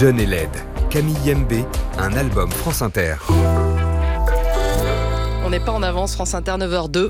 Jeune et laide, Camille Yembé, un album France Inter. On n'est pas en avance, France Inter 9h02.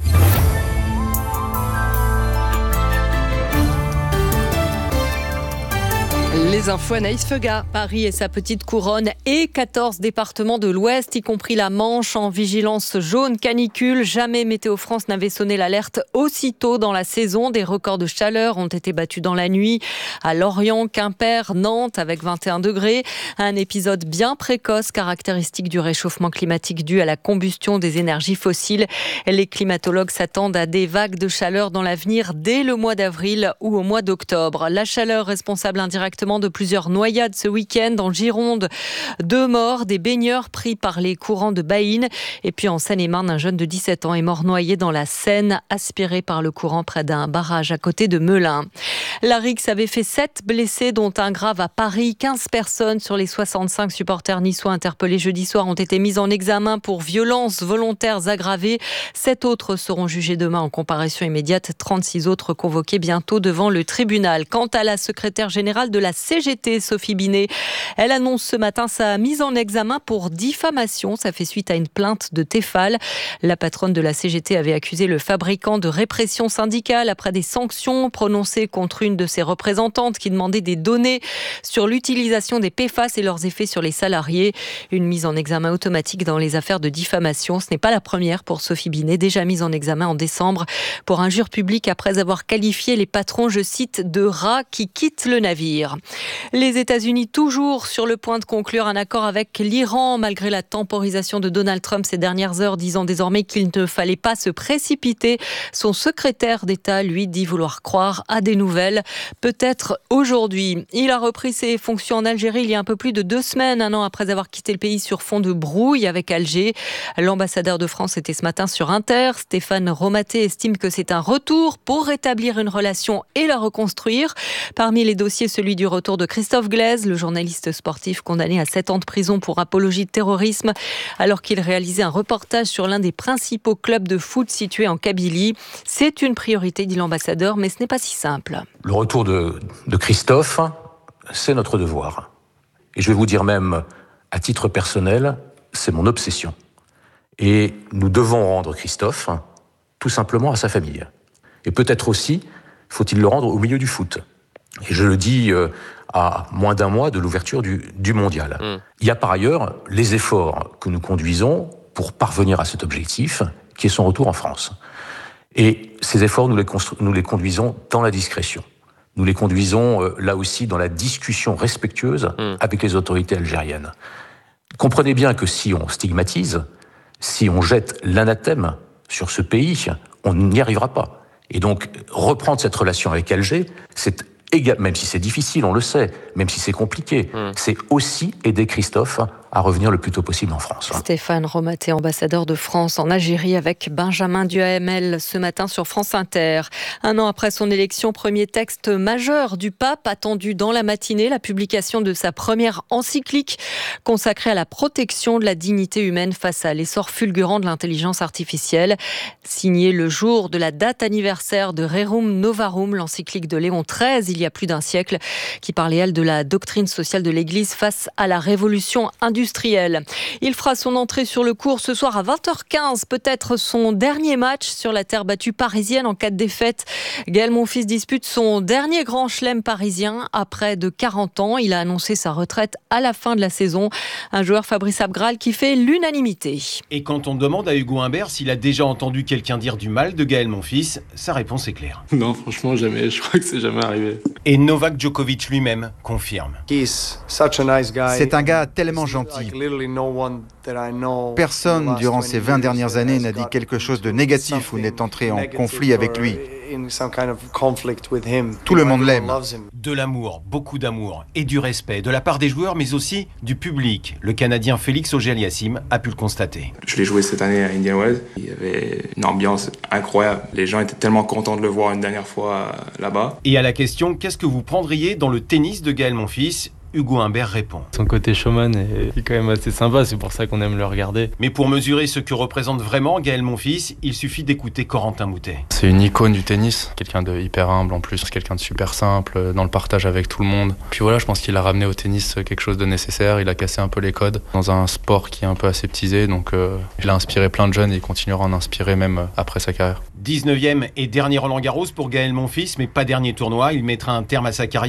Les infos, Anaïs Feuga. Paris et sa petite couronne et 14 départements de l'Ouest, y compris la Manche, en vigilance jaune canicule. Jamais Météo France n'avait sonné l'alerte aussitôt dans la saison. Des records de chaleur ont été battus dans la nuit à Lorient, Quimper, Nantes avec 21 degrés. Un épisode bien précoce, caractéristique du réchauffement climatique dû à la combustion des énergies fossiles. Les climatologues s'attendent à des vagues de chaleur dans l'avenir dès le mois d'avril ou au mois d'octobre. La chaleur responsable indirectement de plusieurs noyades ce week-end en Gironde. 2 morts, des baigneurs pris par les courants de Baïne. Et puis en Seine-et-Marne, un jeune de 17 ans est mort noyé dans la Seine, aspiré par le courant près d'un barrage à côté de Melun. La Rixe avait fait 7 blessés, dont un grave à Paris. 15 personnes sur les 65 supporters niçois interpellés jeudi soir ont été mises en examen pour violences volontaires aggravées. 7 autres seront jugés demain en comparution immédiate. 36 autres convoqués bientôt devant le tribunal. Quant à la secrétaire générale de la CGT, Sophie Binet, elle annonce ce matin sa mise en examen pour diffamation. Ça fait suite à une plainte de Tefal. La patronne de la CGT avait accusé le fabricant de répression syndicale après des sanctions prononcées contre une de ses représentantes qui demandait des données sur l'utilisation des PFAS et leurs effets sur les salariés. Une mise en examen automatique dans les affaires de diffamation. Ce n'est pas la première pour Sophie Binet, déjà mise en examen en décembre pour injure publique après avoir qualifié les patrons, je cite, de rats qui quittent le navire. Les États-Unis toujours sur le point de conclure un accord avec l'Iran malgré la temporisation de Donald Trump ces dernières heures, disant désormais qu'il ne fallait pas se précipiter. Son secrétaire d'État, lui, dit vouloir croire à des nouvelles, peut-être aujourd'hui. Il a repris ses fonctions en Algérie il y a un peu plus de 2 semaines, un an après avoir quitté le pays sur fond de brouille avec Alger. L'ambassadeur de France était ce matin sur Inter. Stéphane Romaté estime que c'est un retour pour rétablir une relation et la reconstruire. Parmi les dossiers, celui du retour de Christophe Glaise, le journaliste sportif condamné à 7 ans de prison pour apologie de terrorisme, alors qu'il réalisait un reportage sur l'un des principaux clubs de foot situés en Kabylie. C'est une priorité, dit l'ambassadeur, mais ce n'est pas si simple. Le retour de Christophe, c'est notre devoir. Et je vais vous dire même, à titre personnel, c'est mon obsession. Et nous devons rendre Christophe tout simplement à sa famille. Et peut-être aussi, faut-il le rendre au milieu du foot. Et je le dis à moins d'un mois de l'ouverture du mondial. Il y a par ailleurs les efforts que nous conduisons pour parvenir à cet objectif, qui est son retour en France. Et ces efforts, nous les conduisons dans la discrétion. Nous les conduisons là aussi dans la discussion respectueuse avec les autorités algériennes. Comprenez bien que si on stigmatise, si on jette l'anathème sur ce pays, on n'y arrivera pas. Et donc, reprendre cette relation avec Alger, c'est même si c'est difficile, on le sait, même si c'est compliqué, c'est aussi aider Christophe à revenir le plus tôt possible en France. Stéphane Romaté, ambassadeur de France en Algérie avec Benjamin Duhamel ce matin sur France Inter. Un an après son élection, premier texte majeur du pape attendu dans la matinée, la publication de sa première encyclique consacrée à la protection de la dignité humaine face à l'essor fulgurant de l'intelligence artificielle. Signée le jour de la date anniversaire de Rerum Novarum, l'encyclique de Léon XIII, il y a plus d'un siècle, qui parlait, elle, de la doctrine sociale de l'Église face à la révolution industrielle. Il fera son entrée sur le court ce soir à 20h15, peut-être son dernier match sur la terre battue parisienne en cas de défaite. Gaël Monfils dispute son dernier grand chelem parisien à près de 40 ans. Il a annoncé sa retraite à la fin de la saison. Un joueur, Fabrice Abgral, qui fait l'unanimité. Et quand on demande à Hugo Humbert s'il a déjà entendu quelqu'un dire du mal de Gaël Monfils, sa réponse est claire. Non, franchement, jamais. Je crois que c'est jamais arrivé. Et Novak Djokovic lui-même confirme. C'est un gars tellement gentil. Personne durant ces 20 dernières années n'a dit quelque chose de négatif ou n'est entré en conflit avec lui. Tout le monde l'aime. De l'amour, beaucoup d'amour et du respect de la part des joueurs, mais aussi du public. Le Canadien Félix Auger-Aliassime a pu le constater. Je l'ai joué cette année à Indian Wells. Il y avait une ambiance incroyable. Les gens étaient tellement contents de le voir une dernière fois là-bas. Et à la question « Qu'est-ce que vous prendriez dans le tennis de Gaël Monfils ?» Hugo Humbert répond. Son côté showman est quand même assez sympa, c'est pour ça qu'on aime le regarder. Mais pour mesurer ce que représente vraiment Gaël Monfils, il suffit d'écouter Corentin Moutet. C'est une icône du tennis, quelqu'un de hyper humble en plus, quelqu'un de super simple, dans le partage avec tout le monde. Puis voilà, je pense qu'il a ramené au tennis quelque chose de nécessaire, il a cassé un peu les codes dans un sport qui est un peu aseptisé, donc il a inspiré plein de jeunes et il continuera à en inspirer même après sa carrière. 19e et dernier Roland Garros pour Gaël Monfils, mais pas dernier tournoi, il mettra un terme à sa carrière